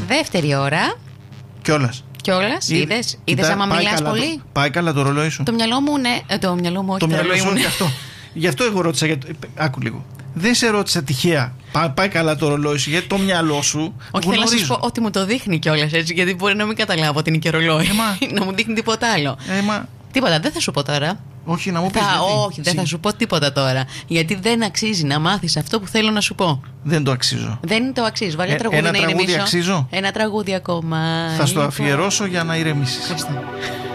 δεύτερη ώρα. Κιόλας. Είδες άμα μιλάς πολύ. Πάει καλά το ρολόι σου. Το μυαλό μου, ναι. Το μυαλό μου, όχι. Το μυαλό σου είναι αυτό. Γι' αυτό εγώ ρώτησα. Άκου λίγο. Δεν σε ρώτησα τυχαία. Πάει καλά το ρολόι σου, γιατί το μυαλό σου. Όχι, θέλω να σας πω ότι μου το δείχνει κιόλας έτσι, γιατί μπορεί να μην καταλάβω ότι είναι και ρολόι. Να μου δείχνει τίποτα άλλο. Τίποτα, δεν θα σου πω τώρα. Όχι, να μου πεις. Όχι, δεν θα σου πω τίποτα τώρα. Γιατί δεν αξίζει να μάθεις αυτό που θέλω να σου πω. Δεν το αξίζω. Δεν το αξίζει. Βάλε τραγούδι να ηρεμήσω. Αξίζω. Ένα τραγούδι ακόμα. Θα στο αφιερώσω για να ηρεμήσεις. Ευχαριστώ.